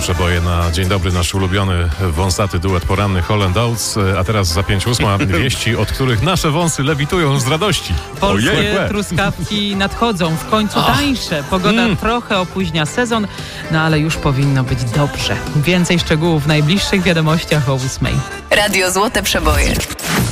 Przeboje na dzień dobry, nasz ulubiony wąsaty duet poranny Holland Oates, a teraz za 5:08 wieści, od których nasze wąsy lewitują z radości. Polskie truskawki nadchodzą, w końcu tańsze. Pogoda trochę opóźnia sezon, no ale już powinno być dobrze. Więcej szczegółów w najbliższych wiadomościach o 8:00. Radio Złote Przeboje.